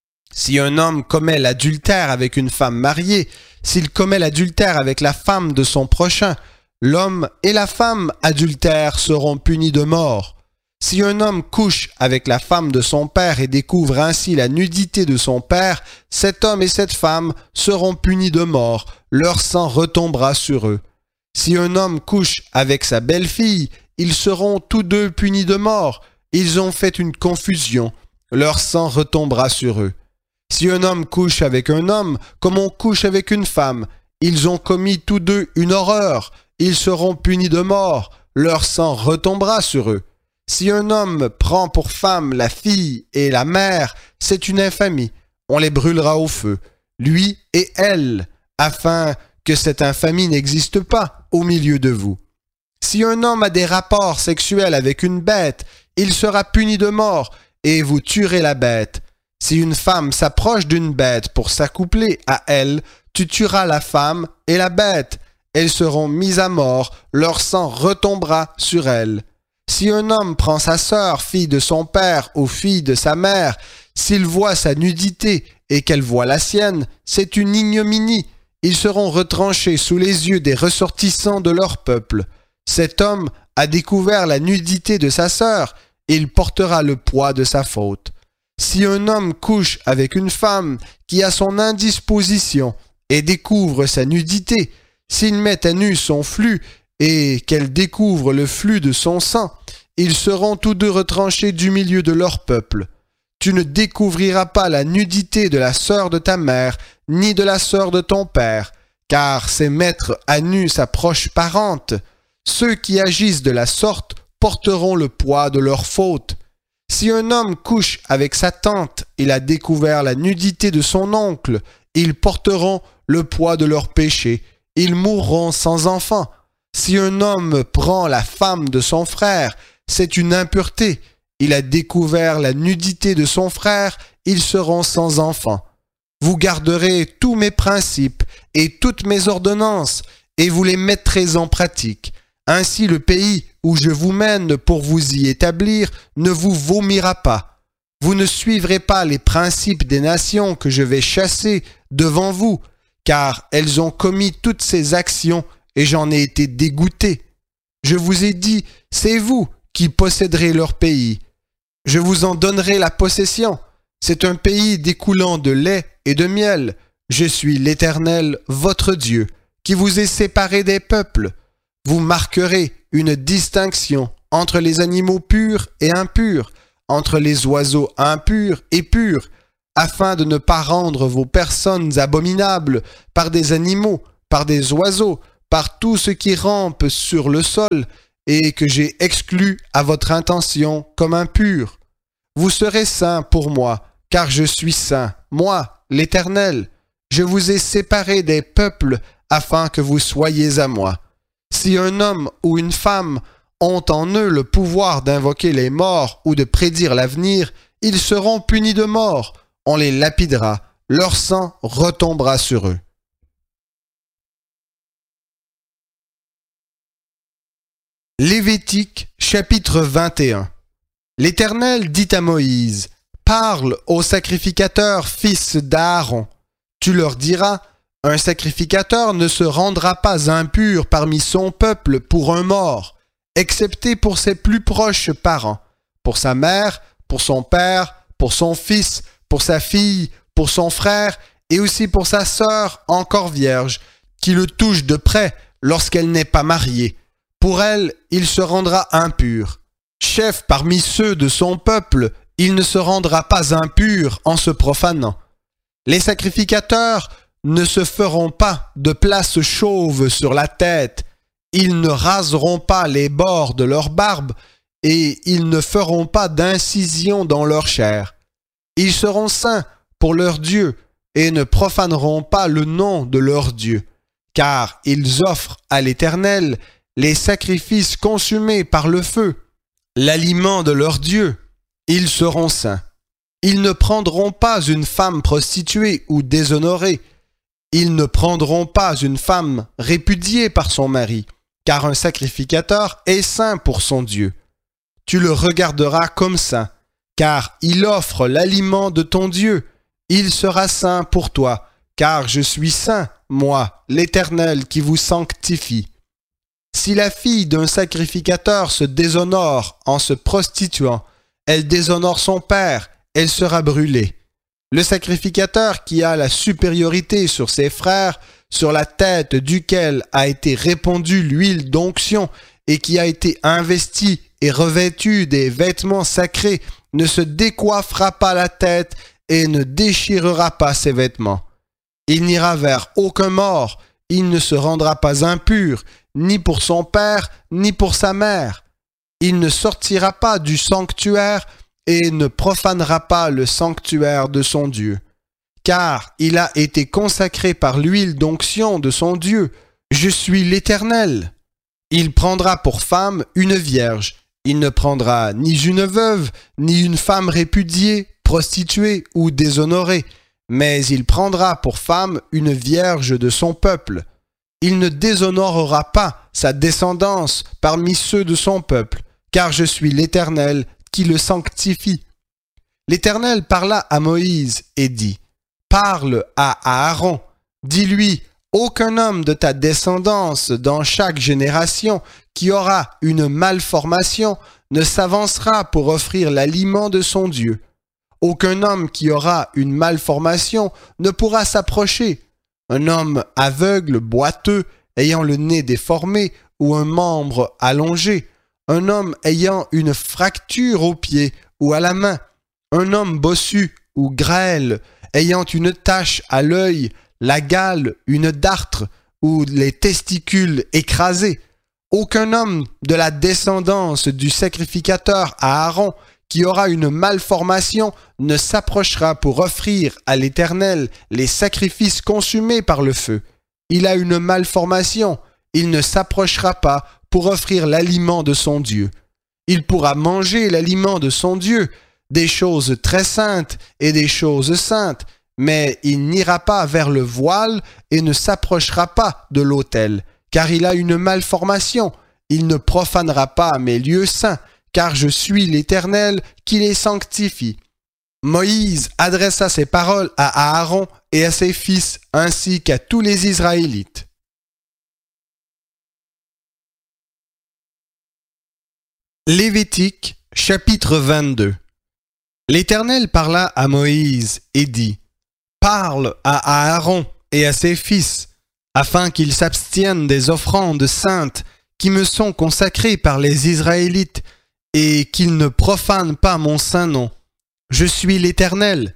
Si un homme commet l'adultère avec une femme mariée, s'il commet l'adultère avec la femme de son prochain, l'homme et la femme adultères seront punis de mort. Si un homme couche avec la femme de son père et découvre ainsi la nudité de son père, cet homme et cette femme seront punis de mort, leur sang retombera sur eux. Si un homme couche avec sa belle-fille, ils seront tous deux punis de mort, ils ont fait une confusion, leur sang retombera sur eux. Si un homme couche avec un homme, comme on couche avec une femme, ils ont commis tous deux une horreur, ils seront punis de mort, leur sang retombera sur eux. Si un homme prend pour femme la fille et la mère, c'est une infamie, on les brûlera au feu, lui et elle, afin que cette infamie n'existe pas au milieu de vous. Si un homme a des rapports sexuels avec une bête, il sera puni de mort, et vous tuerez la bête. Si une femme s'approche d'une bête pour s'accoupler à elle, tu tueras la femme et la bête. Elles seront mises à mort, leur sang retombera sur elles. Si un homme prend sa sœur, fille de son père ou fille de sa mère, s'il voit sa nudité et qu'elle voit la sienne, c'est une ignominie. Ils seront retranchés sous les yeux des ressortissants de leur peuple. Cet homme a découvert la nudité de sa sœur, il portera le poids de sa faute. Si un homme couche avec une femme qui a son indisposition et découvre sa nudité, s'il met à nu son flux et qu'elle découvre le flux de son sang, ils seront tous deux retranchés du milieu de leur peuple. Tu ne découvriras pas la nudité de la sœur de ta mère, ni de la sœur de ton père, car c'est mettre à nu sa proche parente. Ceux qui agissent de la sorte porteront le poids de leur faute. Si un homme couche avec sa tante, il a découvert la nudité de son oncle, ils porteront le poids de leur péché, ils mourront sans enfant. Si un homme prend la femme de son frère, c'est une impureté, il a découvert la nudité de son frère, ils seront sans enfant. Vous garderez tous mes principes et toutes mes ordonnances, et vous les mettrez en pratique. Ainsi le pays où je vous mène pour vous y établir ne vous vomira pas. Vous ne suivrez pas les principes des nations que je vais chasser devant vous, car elles ont commis toutes ces actions et j'en ai été dégoûté. Je vous ai dit, c'est vous qui posséderez leur pays. Je vous en donnerai la possession. C'est un pays découlant de lait et de miel. Je suis l'Éternel, votre Dieu, qui vous ai séparé des peuples. Vous marquerez une distinction entre les animaux purs et impurs, entre les oiseaux impurs et purs, afin de ne pas rendre vos personnes abominables par des animaux, par des oiseaux, par tout ce qui rampe sur le sol, et que j'ai exclu à votre intention comme impur. Vous serez saints pour moi, car je suis saint, moi, l'Éternel. Je vous ai séparés des peuples afin que vous soyez à moi. Si un homme ou une femme ont en eux le pouvoir d'invoquer les morts ou de prédire l'avenir, ils seront punis de mort. On les lapidera, leur sang retombera sur eux. Lévitique, chapitre vingt et un. L'Éternel dit à Moïse, « Parle aux sacrificateurs, fils d'Aaron. Tu leur diras, un sacrificateur ne se rendra pas impur parmi son peuple pour un mort, excepté pour ses plus proches parents, pour sa mère, pour son père, pour son fils, pour sa fille, pour son frère, et aussi pour sa sœur encore vierge, qui le touche de près lorsqu'elle n'est pas mariée. Pour elle, il se rendra impur. Chef parmi ceux de son peuple, il ne se rendra pas impur en se profanant. Les sacrificateurs ne se feront pas de place chauve sur la tête, ils ne raseront pas les bords de leur barbe, et ils ne feront pas d'incision dans leur chair. Ils seront saints pour leur Dieu, et ne profaneront pas le nom de leur Dieu, car ils offrent à l'Éternel les sacrifices consumés par le feu, l'aliment de leur Dieu. Ils seront saints. Ils ne prendront pas une femme prostituée ou déshonorée. Ils ne prendront pas une femme répudiée par son mari, car un sacrificateur est saint pour son Dieu. Tu le regarderas comme saint, car il offre l'aliment de ton Dieu. Il sera saint pour toi, car je suis saint, moi, l'Éternel qui vous sanctifie. Si la fille d'un sacrificateur se déshonore en se prostituant, elle déshonore son père, elle sera brûlée. Le sacrificateur qui a la supériorité sur ses frères, sur la tête duquel a été répandue l'huile d'onction et qui a été investi et revêtu des vêtements sacrés, ne se décoiffera pas la tête et ne déchirera pas ses vêtements. Il n'ira vers aucun mort, il ne se rendra pas impur, ni pour son père, ni pour sa mère. Il ne sortira pas du sanctuaire et ne profanera pas le sanctuaire de son Dieu. Car il a été consacré par l'huile d'onction de son Dieu. Je suis l'Éternel. Il prendra pour femme une vierge. Il ne prendra ni une veuve, ni une femme répudiée, prostituée ou déshonorée, mais il prendra pour femme une vierge de son peuple. Il ne déshonorera pas sa descendance parmi ceux de son peuple, car je suis l'Éternel qui le sanctifie. L'Éternel parla à Moïse et dit, « Parle à Aaron, dis-lui, aucun homme de ta descendance dans chaque génération qui aura une malformation ne s'avancera pour offrir l'aliment de son Dieu. Aucun homme qui aura une malformation ne pourra s'approcher. Un homme aveugle, boiteux, ayant le nez déformé ou un membre allongé, un homme ayant une fracture au pied ou à la main, un homme bossu ou grêle, ayant une tache à l'œil, la gale, une dartre ou les testicules écrasés. Aucun homme de la descendance du sacrificateur Aaron qui aura une malformation ne s'approchera pour offrir à l'Éternel les sacrifices consumés par le feu. Il a une malformation, il ne s'approchera pas pour offrir l'aliment de son Dieu. Il pourra manger l'aliment de son Dieu, des choses très saintes et des choses saintes, mais il n'ira pas vers le voile et ne s'approchera pas de l'autel, car il a une malformation. Il ne profanera pas mes lieux saints, car je suis l'Éternel qui les sanctifie. » Moïse adressa ces paroles à Aaron et à ses fils, ainsi qu'à tous les Israélites. Lévitique, chapitre vingt-deux. L'Éternel parla à Moïse et dit, « Parle à Aaron et à ses fils, afin qu'ils s'abstiennent des offrandes saintes qui me sont consacrées par les Israélites, et qu'ils ne profanent pas mon saint nom. Je suis l'Éternel.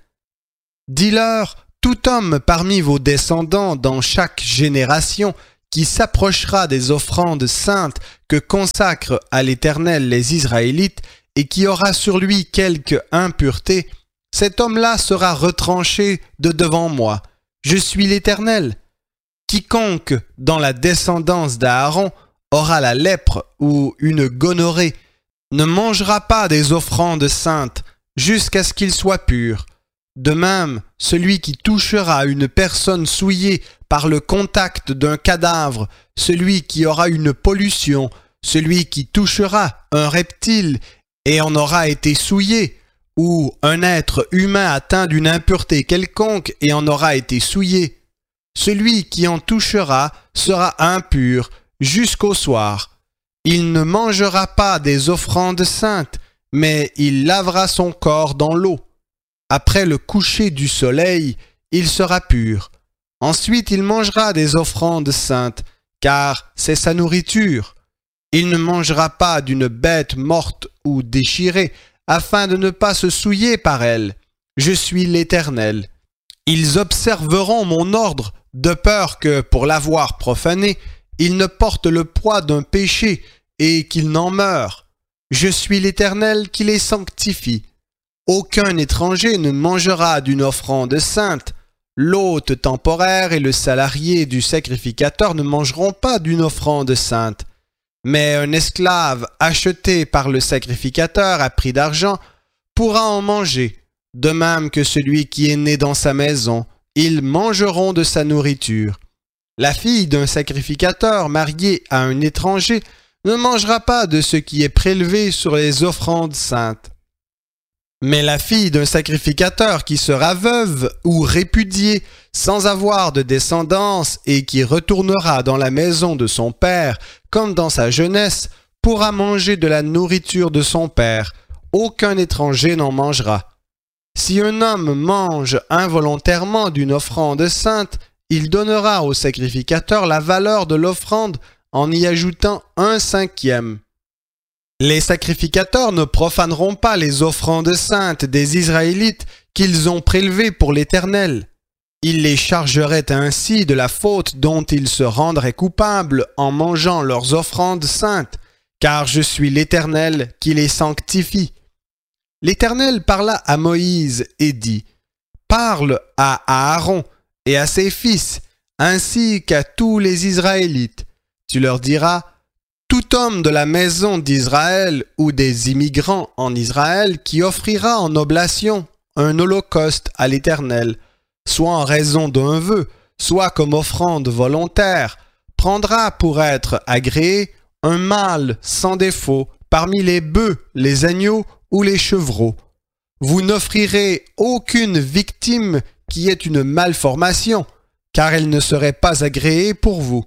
Dis-leur, tout homme parmi vos descendants dans chaque génération qui s'approchera des offrandes saintes que consacrent à l'Éternel les Israélites et qui aura sur lui quelque impureté, cet homme-là sera retranché de devant moi. Je suis l'Éternel. Quiconque dans la descendance d'Aaron aura la lèpre ou une gonorrhée ne mangera pas des offrandes saintes jusqu'à ce qu'il soit pur. De même, celui qui touchera une personne souillée par le contact d'un cadavre, celui qui aura une pollution, celui qui touchera un reptile et en aura été souillé, ou un être humain atteint d'une impureté quelconque et en aura été souillé, celui qui en touchera sera impur jusqu'au soir. Il ne mangera pas des offrandes saintes, mais il lavera son corps dans l'eau. Après le coucher du soleil, il sera pur. Ensuite, il mangera des offrandes saintes, car c'est sa nourriture. Il ne mangera pas d'une bête morte ou déchirée, afin de ne pas se souiller par elle. Je suis l'Éternel. Ils observeront mon ordre, de peur que, pour l'avoir profané, ils ne portent le poids d'un péché et qu'ils n'en meurent. Je suis l'Éternel qui les sanctifie. Aucun étranger ne mangera d'une offrande sainte. L'hôte temporaire et le salarié du sacrificateur ne mangeront pas d'une offrande sainte. Mais un esclave acheté par le sacrificateur à prix d'argent pourra en manger, de même que celui qui est né dans sa maison. Ils mangeront de sa nourriture. La fille d'un sacrificateur mariée à un étranger ne mangera pas de ce qui est prélevé sur les offrandes saintes. Mais la fille d'un sacrificateur qui sera veuve ou répudiée sans avoir de descendance et qui retournera dans la maison de son père comme dans sa jeunesse pourra manger de la nourriture de son père. Aucun étranger n'en mangera. Si un homme mange involontairement d'une offrande sainte, il donnera au sacrificateur la valeur de l'offrande en y ajoutant un cinquième. Les sacrificateurs ne profaneront pas les offrandes saintes des Israélites qu'ils ont prélevées pour l'Éternel. Ils les chargeraient ainsi de la faute dont ils se rendraient coupables en mangeant leurs offrandes saintes, car je suis l'Éternel qui les sanctifie. L'Éternel parla à Moïse et dit, « Parle à Aaron et à ses fils, ainsi qu'à tous les Israélites. Tu leur diras, tout homme de la maison d'Israël ou des immigrants en Israël qui offrira en oblation un holocauste à l'Éternel, soit en raison d'un vœu, soit comme offrande volontaire, prendra pour être agréé un mâle sans défaut parmi les bœufs, les agneaux ou les chevreaux. Vous n'offrirez aucune victime qui ait une malformation, car elle ne serait pas agréée pour vous.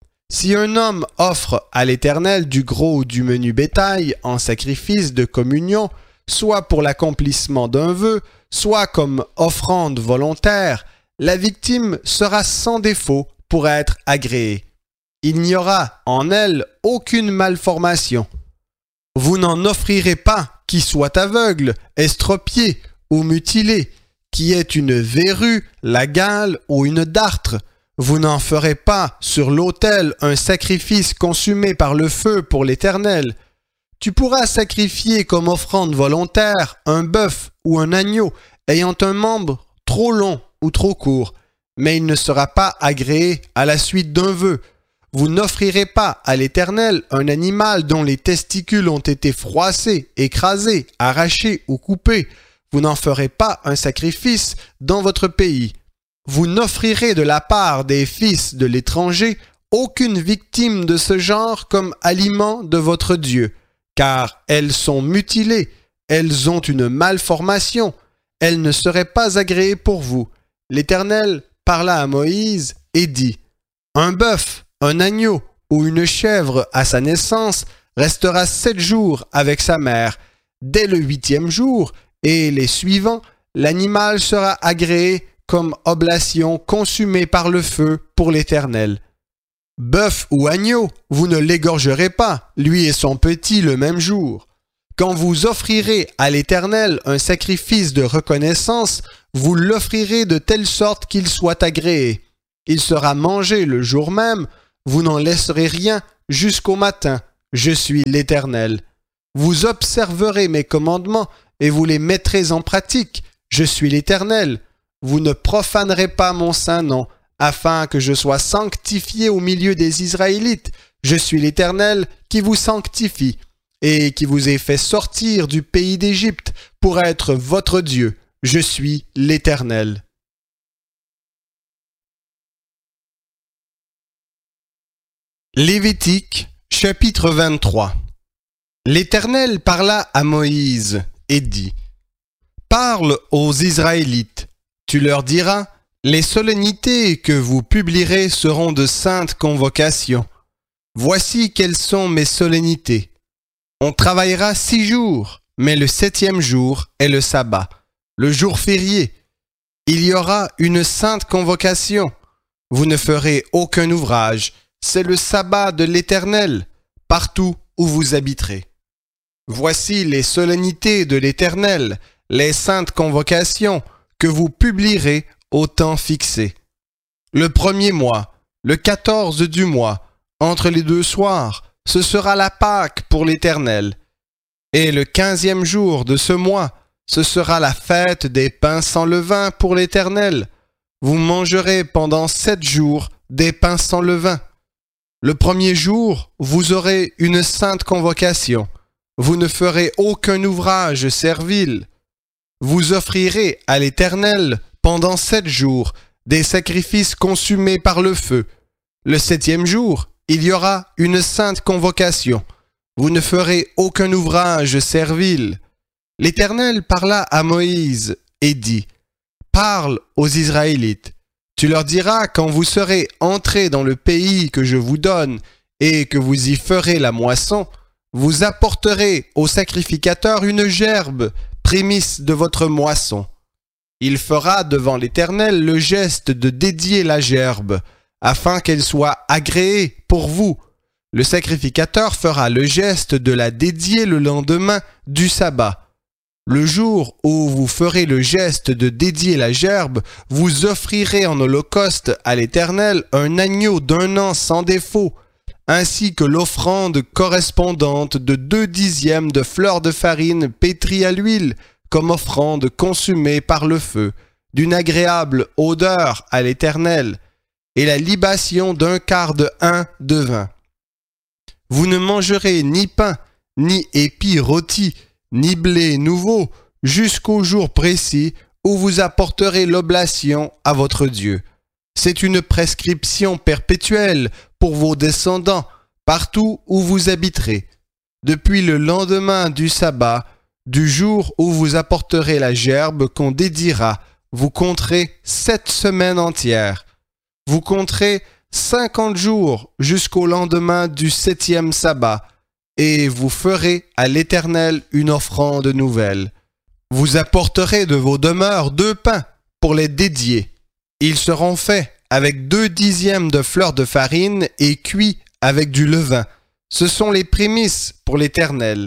Si un homme offre à l'Éternel du gros ou du menu bétail en sacrifice de communion, soit pour l'accomplissement d'un vœu, soit comme offrande volontaire, la victime sera sans défaut pour être agréée. Il n'y aura en elle aucune malformation. Vous n'en offrirez pas qui soit aveugle, estropié ou mutilé, qui ait une verrue, la gale ou une dartre. Vous n'en ferez pas sur l'autel un sacrifice consumé par le feu pour l'Éternel. Tu pourras sacrifier comme offrande volontaire un bœuf ou un agneau ayant un membre trop long ou trop court, mais il ne sera pas agréé à la suite d'un vœu. Vous n'offrirez pas à l'Éternel un animal dont les testicules ont été froissés, écrasés, arrachés ou coupés. Vous n'en ferez pas un sacrifice dans votre pays. Vous n'offrirez de la part des fils de l'étranger aucune victime de ce genre comme aliment de votre Dieu, car elles sont mutilées, elles ont une malformation, elles ne seraient pas agréées pour vous. L'Éternel parla à Moïse et dit, « Un bœuf, un agneau ou une chèvre à sa naissance restera sept jours avec sa mère. Dès le huitième jour et les suivants, l'animal sera agréé comme oblation consumée par le feu pour l'Éternel. Bœuf ou agneau, vous ne l'égorgerez pas, lui et son petit le même jour. Quand vous offrirez à l'Éternel un sacrifice de reconnaissance, vous l'offrirez de telle sorte qu'il soit agréé. Il sera mangé le jour même, vous n'en laisserez rien jusqu'au matin. Je suis l'Éternel. Vous observerez mes commandements et vous les mettrez en pratique. Je suis l'Éternel. Vous ne profanerez pas mon saint nom, afin que je sois sanctifié au milieu des Israélites. Je suis l'Éternel qui vous sanctifie et qui vous ai fait sortir du pays d'Égypte pour être votre Dieu. Je suis l'Éternel. Lévitique, chapitre vingt-trois. L'Éternel parla à Moïse et dit : Parle aux Israélites. Tu leur diras : Les solennités que vous publierez seront de saintes convocations. Voici quelles sont mes solennités. On travaillera six jours, mais le septième jour est le sabbat, le jour férié. Il y aura une sainte convocation. Vous ne ferez aucun ouvrage. C'est le sabbat de l'Éternel, partout où vous habiterez. Voici les solennités de l'Éternel, les saintes convocations que vous publierez au temps fixé. Le premier mois, le quatorze du mois, entre les deux soirs, ce sera la Pâque pour l'Éternel. Et le quinzième jour de ce mois, ce sera la fête des pains sans levain pour l'Éternel. Vous mangerez pendant sept jours des pains sans levain. Le premier jour, vous aurez une sainte convocation. Vous ne ferez aucun ouvrage servile. Vous offrirez à l'Éternel pendant sept jours des sacrifices consumés par le feu. Le septième jour, il y aura une sainte convocation. Vous ne ferez aucun ouvrage servile. L'Éternel parla à Moïse et dit : Parle aux Israélites. Tu leur diras quand vous serez entrés dans le pays que je vous donne et que vous y ferez la moisson, vous apporterez au sacrificateur une gerbe, prémisse de votre moisson. Il fera devant l'Éternel le geste de dédier la gerbe, afin qu'elle soit agréée pour vous. Le sacrificateur fera le geste de la dédier le lendemain du sabbat. Le jour où vous ferez le geste de dédier la gerbe, vous offrirez en holocauste à l'Éternel un agneau d'un an sans défaut, ainsi que l'offrande correspondante de deux dixièmes de fleur de farine pétrie à l'huile, comme offrande consumée par le feu, d'une agréable odeur à l'Éternel, et la libation d'un quart de hin de vin. Vous ne mangerez ni pain, ni épis rôtis, ni blé nouveau, jusqu'au jour précis où vous apporterez l'oblation à votre Dieu. C'est une prescription perpétuelle pour vos descendants, partout où vous habiterez. Depuis le lendemain du sabbat, du jour où vous apporterez la gerbe qu'on dédiera, vous compterez sept semaines entières. Vous compterez cinquante jours jusqu'au lendemain du septième sabbat, et vous ferez à l'Éternel une offrande nouvelle. Vous apporterez de vos demeures deux pains pour les dédier. Ils seront faits avec deux dixièmes de fleur de farine et cuits avec du levain. Ce sont les prémices pour l'Éternel.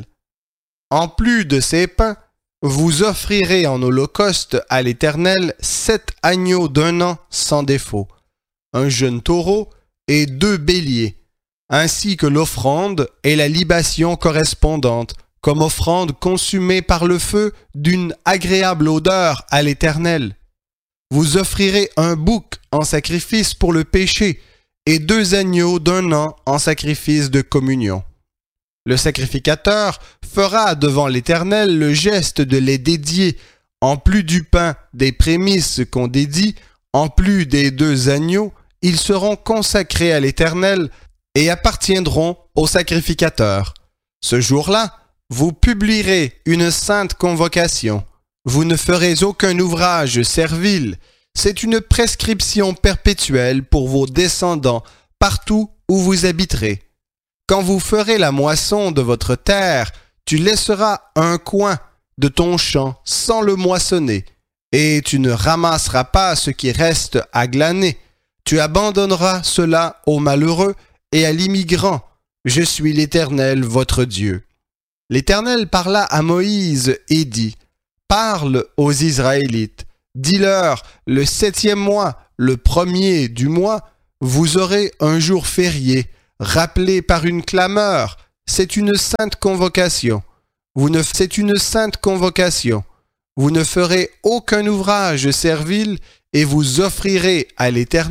En plus de ces pains, vous offrirez en holocauste à l'Éternel sept agneaux d'un an sans défaut, un jeune taureau et deux béliers, ainsi que l'offrande et la libation correspondante, comme offrande consumée par le feu d'une agréable odeur à l'Éternel. Vous offrirez un bouc en sacrifice pour le péché et deux agneaux d'un an en sacrifice de communion. Le sacrificateur fera devant l'Éternel le geste de les dédier, en plus du pain des prémices qu'on dédie, en plus des deux agneaux, ils seront consacrés à l'Éternel et appartiendront au sacrificateur. Ce jour-là, vous publierez une sainte convocation. Vous ne ferez aucun ouvrage servile. C'est une prescription perpétuelle pour vos descendants partout où vous habiterez. Quand vous ferez la moisson de votre terre, tu laisseras un coin de ton champ sans le moissonner, et tu ne ramasseras pas ce qui reste à glaner. Tu abandonneras cela aux malheureux et à l'immigrant. Je suis l'Éternel, votre Dieu. L'Éternel parla à Moïse et dit, « Parle aux Israélites, dis-leur, le septième mois, le premier du mois, vous aurez un jour férié, rappelé par une clameur, c'est une sainte convocation. Vous ne, c'est une sainte convocation. Vous ne ferez aucun ouvrage servile et vous offrirez à l'Éternel